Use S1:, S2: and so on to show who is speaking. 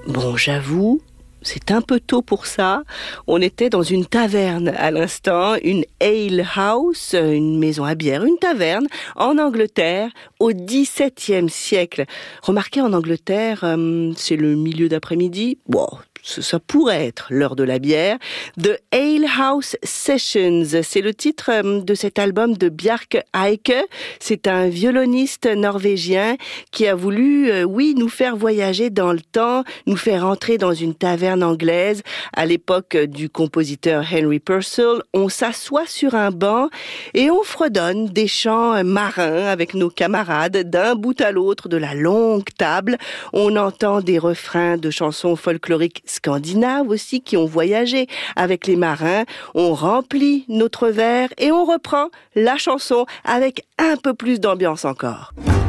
S1: Bon, j'avoue, c'est un peu tôt pour ça. On était dans une taverne à l'instant, une ale house, une maison à bière, une taverne en Angleterre au XVIIe siècle. Remarquez, en Angleterre, c'est le milieu d'après-midi. Bon, ça pourrait être l'heure de la bière. The Ale House Sessions, c'est le titre de cet album de Bjarke Eike. C'est un violoniste norvégien qui a voulu, nous faire voyager dans le temps, nous faire entrer dans une taverne anglaise. À l'époque du compositeur Henry Purcell, on s'assoit sur un banc et on fredonne des chants marins avec nos camarades d'un bout à l'autre de la longue table. On entend des refrains de chansons folkloriques scandinaves aussi qui ont voyagé avec les marins. On remplit notre verre et on reprend la chanson avec un peu plus d'ambiance encore.